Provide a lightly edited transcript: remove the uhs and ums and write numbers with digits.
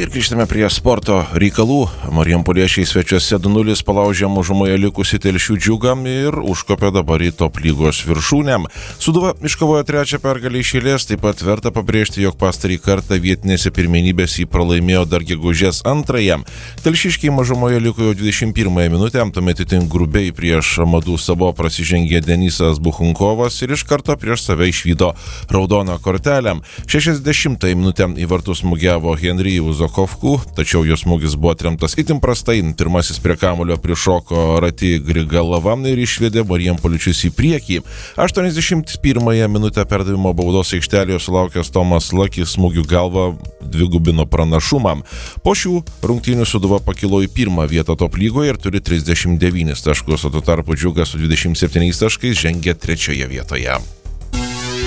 Ir grįžtame prie sporto reikalų. Marijampoliečiai svečiuose 2-0 palaužė mažumoje likusi Telšių Džiugą ir užkopė dabar į top lygos viršūnę. Sūduva iškovojo 3. pergalę iš eilės, taip pat verta pabrėžti, jog pastarį kartą vietinėse pirmenybėse jį pralaimėjo dar gegužės 2. Telšiškiai mažumoje liko jau 21 minutę, tuomet itin grubiai prieš Madų Savo prasižengė Denisas Buchunkovas ir iš karto prieš save išvydo raudoną kortelę. 60 minutę į vartus smūgiavo Henrijus Zokovku, tačiau jos smūgis buvo atremtas itin prastai. Pirmasis prie kamulio prišoko Rati Grigalava ir išvedė marijampoliečius į priekį. 81 minutę perdavimo baudos aikštelėje sulaukęs Tomas Lakis smūgių galva dvigubino pranašumą. Po šių rungtynių Sūduva pakilo į 1. vietą top lygoje ir turi 39 taškus, o tuo tarpu Džiugas su 27 taškais žengia 3. vietoje.